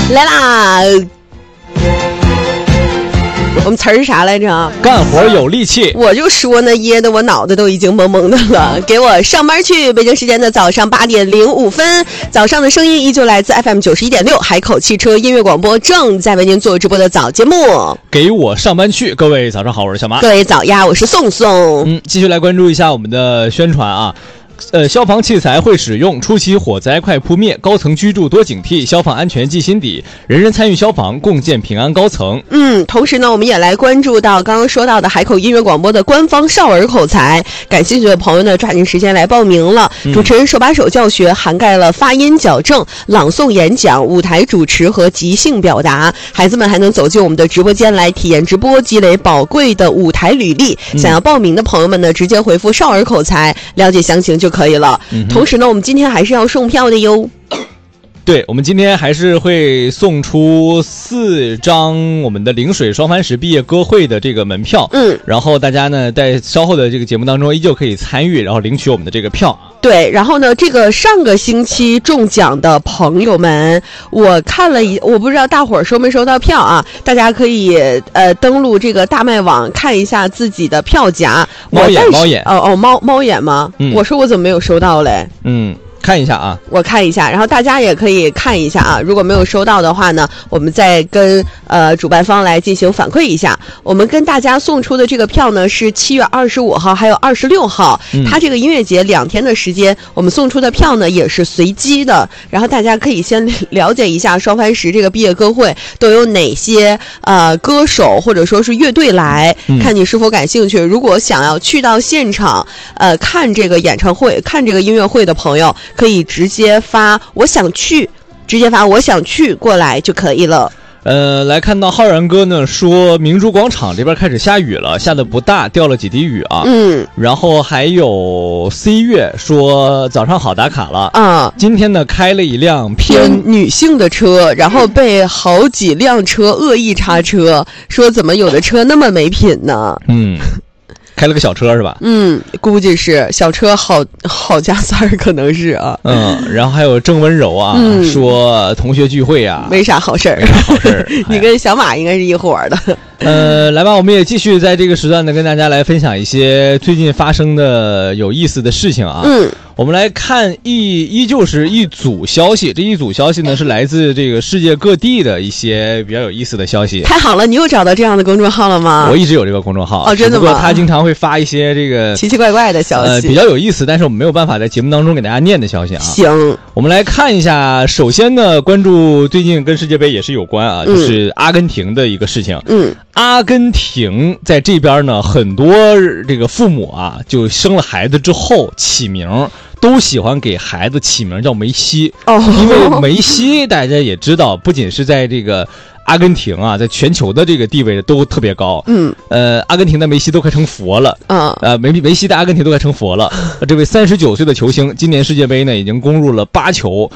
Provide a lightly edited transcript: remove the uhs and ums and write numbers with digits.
来啦！我们词儿是啥来着？ 干活有力气。 我就说呢，噎得我脑袋都已经懵懵的了。给我上班去！北京时间的早上8点05分，早上的声音依旧来自 FM 91.6海口汽车音乐广播，正在为您做直播的早节目。 给我上班去！各位早上好，我是小马。 各位早呀，我是宋宋。 继续来关注一下我们的宣传啊。消防器材会使用，初期火灾快扑灭，高层居住多警惕，消防安全记心底，人人参与消防，共建平安高层。 同时呢，我们也来关注到刚刚说到的海口音乐广播的官方少儿口才，感兴趣的朋友呢，抓紧时间来报名了。主持人手把手教学涵盖了发音矫正、朗诵演讲、舞台主持和即兴表达，孩子们还能走进我们的直播间来体验直播，积累宝贵的舞台履历。想要报名的朋友们呢，直接回复少儿口才，了解详情就可以了。同时呢，我们今天还是要送票的哟。 对，我们今天还是会送出4张我们的陵水双帆石毕业歌会的这个门票。然后大家呢在稍后的这个节目当中依旧可以参与，然后领取我们的这个票。 对，然后呢，这个上个星期中奖的朋友们，我看了我不知道大伙儿收没收到票啊？大家可以登录这个大麦网看一下自己的票夹。猫眼猫眼吗？我说我怎么没有收到嘞？ 看一下啊， 我看一下，然后大家也可以看一下啊。如果没有收到的话呢，我们再跟主办方来进行反馈一下。我们跟大家送出的这个票呢是7月25号还有26号，它这个音乐节2天的时间，我们送出的票呢也是随机的。然后大家可以先了解一下双帆石这个毕业歌会都有哪些歌手或者说是乐队来，看你是否感兴趣。如果想要去到现场看这个演唱会、看这个音乐会的朋友，可以直接发我想去，直接发我想去过来就可以了。 来看到浩然哥呢说明珠广场这边开始下雨了，下的不大，掉了几滴雨啊。然后还有 C 月说早上好，打卡了啊。今天呢开了一辆偏女性的车，然后被好几辆车恶意插车，说怎么有的车那么没品呢？ 开了个小车是吧？ 估计是小车好加3可能是啊。 然后还有郑温柔啊，说同学聚会啊， 没啥好事儿。你跟小马应该是一伙的。 来吧，我们也继续在这个时段呢，跟大家来分享一些最近发生的有意思的事情啊。我们来看依旧是一组消息，这一组消息呢是来自这个世界各地的一些比较有意思的消息。 太好了，你又找到这样的公众号了吗？ 我一直有这个公众号。 真的吗？ 不过他经常会发一些这个奇奇怪怪的消息， 比较有意思，但是我们没有办法在节目当中给大家念的消息啊。 行， 我们来看一下。首先呢，关注最近跟世界杯也是有关啊，就是阿根廷的一个事情。阿根廷在这边呢，很多这个父母啊，就生了孩子之后起名都喜欢给孩子起名叫梅西。因为梅西大家也知道，不仅是在这个阿根廷啊，在全球的这个地位都特别高。阿根廷的梅西都快成佛了。梅西的阿根廷都快成佛了。这位39岁的球星，今年世界杯呢已经攻入了8球，